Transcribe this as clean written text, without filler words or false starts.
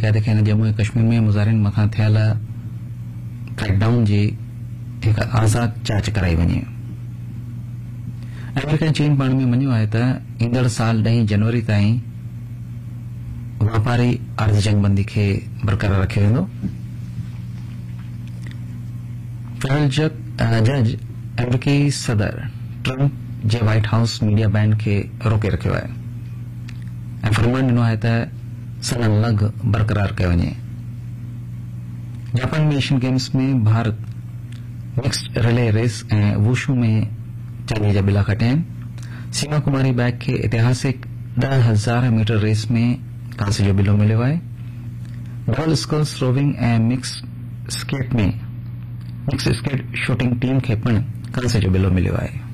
बेक़ायदा कहना जम्मू ऐं कश्मीर में मुज़ाहिरनि मथां थियल क्रैकडाउन जी हिक आज़ाद जांच कराई वञे। अमेरिका ऐं चीन पाण में मञियो आहे त ईंदड़ साल 10 जनवरी ताईं वापारी अर्ध जंगबंदी खे बरक़रार रखियो वेंदो। फेडरल जज अमेरिकी सदर ट्रंप जे व्हाइट हाउस मीडिया बैन खे रोके रखियो आहे ऐं फरमान ॾिनो आहे त सनन लॻ बरक़रार कयो वञे। जापान में एशियन गेम्स में भारत मिक्स्ड रिले रेस ऐं वुशू में चांदी जा बिला खटिया आहिनि। सीमा कुमारी बैग खे ऐतिहासिक 10,000 मीटर रेस में कांसे जो बिलो मिलियो आहे। डबल स्कल्स रोविंग ऐं मिक्स स्केट शूटिंग टीम खे पिण कांसे जो बिलो मिलियो आहे।